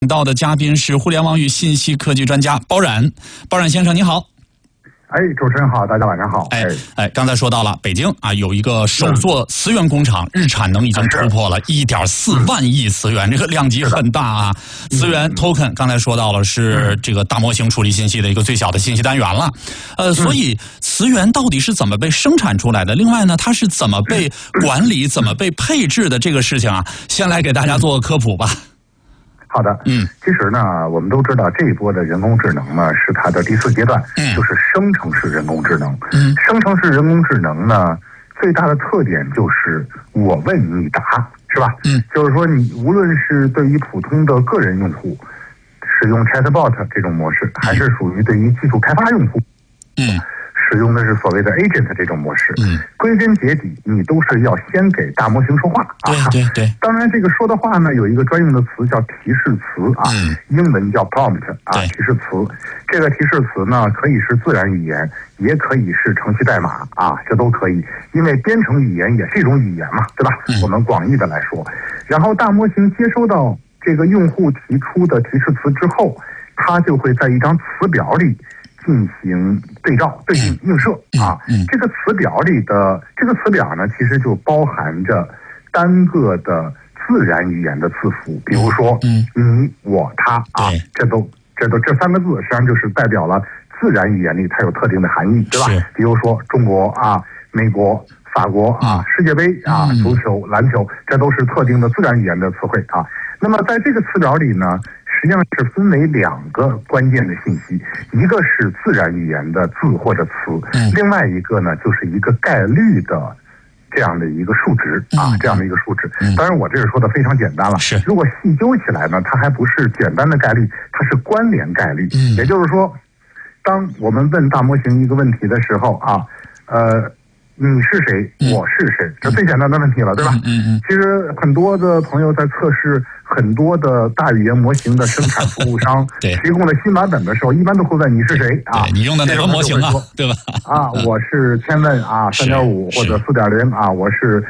到的嘉宾是互联网与信息科技专家包冉。包冉先生你好。 主持人好，大家晚上好。 刚才说到了北京啊，有一个首座磁源工厂，日产能已经突破了1.4万亿磁源，这个量级很大啊。磁源 token 刚才说到了是这个大模型处理信息的一个最小的信息单元了。所以磁源到底是怎么被生产出来的？另外呢，它是怎么被管理、怎么被配置的这个事情啊，先来给大家做个科普吧。 好的，其实呢，我们都知道这一波的人工智能呢是它的第4阶段，就是生成式人工智能。生成式人工智能呢，最大的特点就是我问你答，是吧？就是说你无论是对于普通的个人用户使用 Chatbot 这种模式，还是属于对于技术开发用户，使用的是所谓的 agent 这种模式，归根结底，你都是要先给大模型说话啊。 对。 当然，这个说的话呢，有一个专用的词叫提示词啊，英文叫 prompt 啊，提示词。这个提示词呢，可以是自然语言，也可以是程序代码啊，这都可以。因为编程语言也是一种语言嘛，对吧？我们广义的来说，然后大模型接收到这个用户提出的提示词之后，它就会在一张词表里进行对照、对应、映射啊。这个词表里的这个词表呢，其实就包含着单个的自然语言的字符，比如说你、我、他啊，这3个字实际上就是代表了自然语言里它有特定的含义，对吧？比如说中国啊、美国、法国啊、世界杯啊、足球、篮球，这都是特定的自然语言的词汇啊。那么在这个词表里呢，实际上是分为2个关键的信息，一个是自然语言的字或者词，另外一个呢就是一个概率的这样的一个数值啊，这样的一个数值。当然我这是说的非常简单了，如果细究起来呢，它还不是简单的概率，它是关联概率。也就是说，当我们问大模型一个问题的时候啊，你是谁？我是谁？这最简单的问题了，对吧？其实很多的朋友在测试很多的大语言模型的生产服务商提供的新版本的时候，一般都会问你是谁啊？ 你用的哪个模型啊？对吧？ 我是千问啊3.5或者4.0啊，我是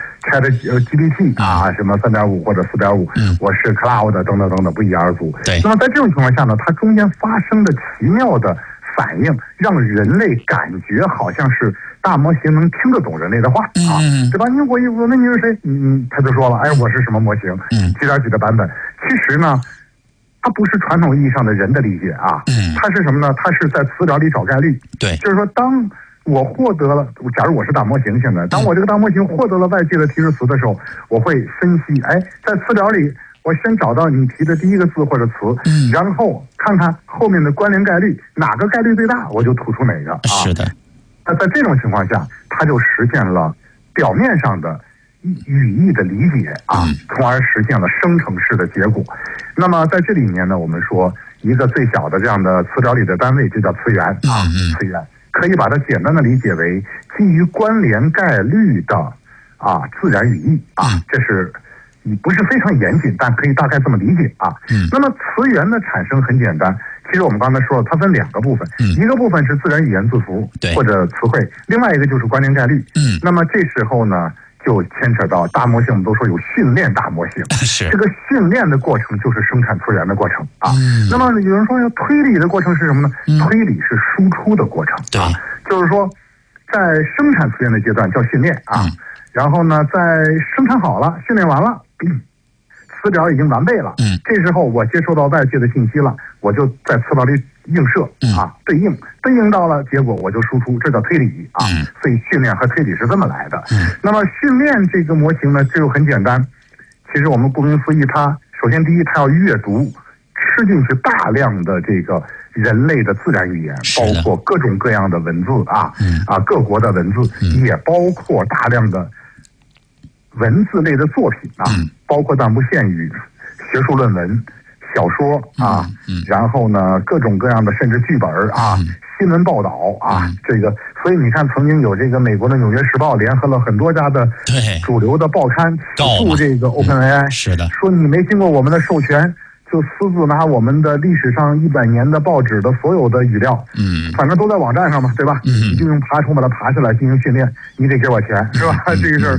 ChatGPT 啊什么3.5或者4.5，我是 Cloud 等等等等，不一而足。那么在这种情况下呢，它中间发生的奇妙的反应，让人类感觉好像是大模型能听得懂人类的话啊，对吧？我问你是谁，他就说了，我是什么模型，几点几的版本。其实呢，它不是传统意义上的人的理解啊，它是什么呢？它是在词表里找概率。就是说，当我获得了，假如我是大模型，现在当我这个大模型获得了外界的提示词的时候，我会分析，在词表里，我先找到你提的第一个字或者词，然后看看后面的关联概率，哪个概率最大，我就突出哪个啊。 是的。 那在这种情况下，它就实现了表面上的语义的理解啊，从而实现了生成式的结果。那么在这里面呢，我们说一个最小的这样的词表里的单位就叫词源啊，词源可以把它简单的理解为基于关联概率的自然语义啊，这是不是非常严谨，但可以大概这么理解啊。那么词源的产生很简单，其实我们刚才说了，它分2个部分，一个部分是自然语言字符或者词汇，另外一个就是关联概率。那么这时候呢，就牵扯到大模型，我们都说有训练大模型，这个训练的过程就是生产词源的过程啊。那么有人说推理的过程是什么呢？推理是输出的过程啊，就是说在生产词源的阶段叫训练啊，然后呢在生产好了，训练完了，词表已经完备了，这时候我接收到外界的信息了，我就在词表里映射对应到了结果，我就输出，这叫推理啊。所以训练和推理是这么来的。那么训练这个模型呢，就很简单。其实我们顾名思义，它首先第一，它要阅读，吃进去大量的这个人类的自然语言，包括各种各样的文字各国的文字，也包括大量的文字类的作品包括但不限于学术论文、小说然后呢各种各样的甚至剧本新闻报道这个，所以你看曾经有这个美国的《纽约时报》联合了很多家的主流的报刊起诉这个 OpenAI， 是的， 说你没经过我们的授权，就私自拿我们的历史上100年的报纸的所有的语料，反正都在网站上嘛，对吧？你就用爬虫把它爬下来进行训练，你得给我钱，是吧？这个事儿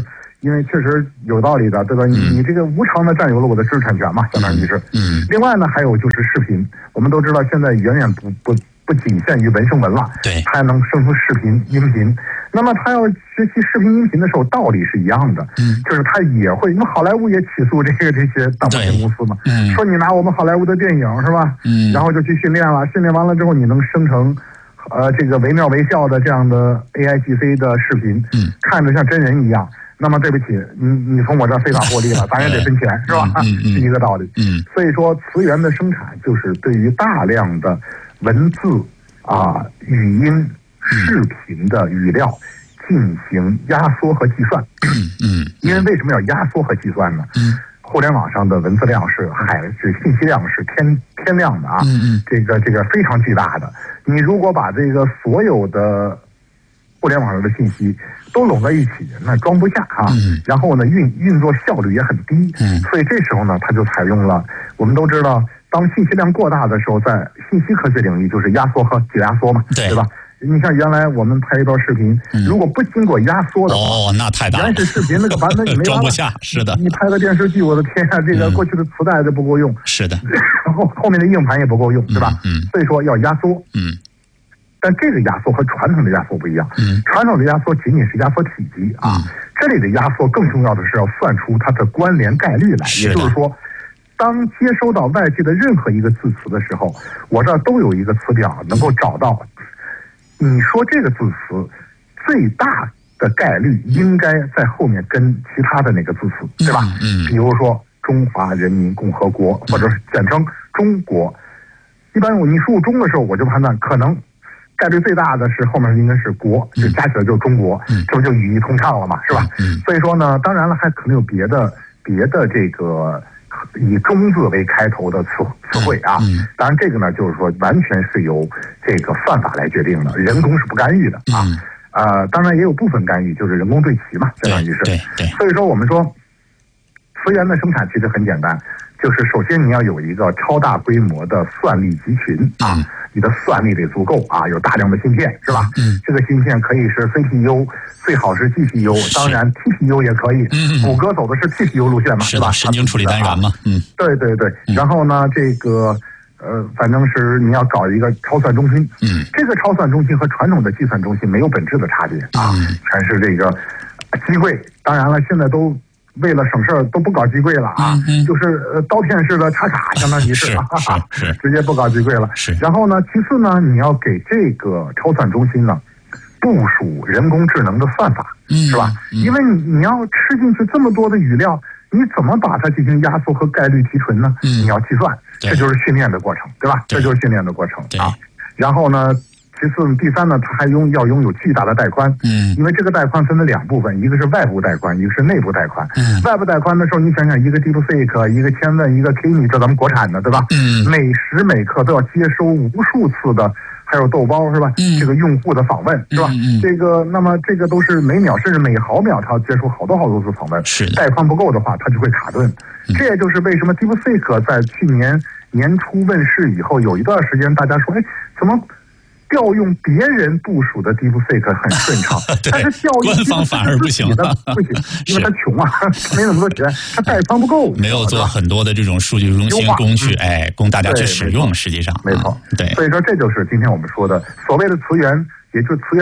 因为确实有道理的，对吧？你这个无偿的占有了我的知识产权嘛，相当于是。另外呢，还有就是视频，我们都知道现在远远不仅限于文生文了， 对， 它还能生出视频、音频。那么他要学习视频、音频的时候，道理是一样的，就是他也会，因为好莱坞也起诉这些大保险公司嘛，说你拿我们好莱坞的电影是吧？然后就去训练了，训练完了之后，你能生成这个惟妙惟肖的这样的 AIGC 的视频，看着像真人一样。那么对不起，你从我这儿非法获利了，咱也得分钱，是吧？是一个道理。所以说，词源的生产就是对于大量的文字语音、视频的语料进行压缩和计算。因为为什么要压缩和计算呢？互联网上的文字量是信息量是天量的啊，这个非常巨大的。你如果把这个所有的互联网上的信息都拢在一起，那装不下啊。然后呢，运作效率也很低。所以这时候呢，它就采用了，我们都知道，当信息量过大的时候，在信息科学领域就是压缩和解压缩嘛，对吧？你像原来我们拍一段视频，如果不经过压缩的话， 那太大了。 原始视频那个版本你没装不下，是的。 你拍个电视剧，我的天啊，这个过去的磁带都不够用， 是的。 然后后面的硬盘也不够用，对吧？所以说要压缩。但这个压缩和传统的压缩不一样。传统的压缩仅仅是压缩体积啊，这里的压缩更重要的是要算出它的关联概率来，也就是说，当接收到外界的任何一个字词的时候，我这儿都有一个词表能够找到。你说这个字词最大的概率应该在后面跟其他的那个字词，对吧？比如说中华人民共和国，或者简称中国。一般你输入中的时候，我就判断可能概率最大的是后面应该是国，就加起来就是中国，这不就语义通畅了嘛，是吧？所以说呢，当然了，还可能有别的这个以中字为开头的词汇啊。当然这个呢，就是说完全是由这个算法来决定的，人工是不干预的啊。当然也有部分干预，就是人工对齐嘛，相当于是。 对。 所以说我们说词源的生产其实很简单，就是首先你要有一个超大规模的算力集群啊，你的算力得足够啊，有大量的芯片是吧？这个芯片可以是 CPU， 最好是 GPU， 当然 TPU 也可以。谷歌走的是 TPU 路线嘛， 是吧？ 神经处理单元嘛。 对。然后呢，这个反正是你要搞一个超算中心。这个超算中心和传统的计算中心没有本质的差别啊，全是这个机柜。当然了，现在都为了省事儿都不搞机柜了啊，就是刀片式的插卡，相当于是直接不搞机柜了。然后呢，其次呢，你要给这个超算中心呢部署人工智能的算法，是吧？因为你要吃进去这么多的语料，你怎么把它进行压缩和概率提纯呢？你要计算，这就是训练的过程，对吧？这就是训练的过程啊。然后呢，其次第三呢，它还要拥有巨大的带宽。因为这个带宽分了两部分，一个是外部带宽，一个是内部带宽。外部带宽的时候，你想想，一个 DeepSeek， 一个千问，一个 Kimi， 这咱们国产的，对吧？每时每刻都要接收无数次的，还有豆包是吧？这个用户的访问是吧？这个那么这个都是每秒甚至每毫秒，它要接收好多次访问。带宽不够的话，它就会卡顿。这也就是为什么 DeepSeek 在去年年初问世以后，有一段时间大家说，怎么调用别人部署的 DeepSeek 很顺畅，但是调用官方反而不行， 因为他穷啊，他没那么多钱，他带宽不够， 没有做很多的这种数据中心工具，供大家去使用。实际上， 没错， 对， 所以说这就是今天我们说的所谓的词源，也就是词源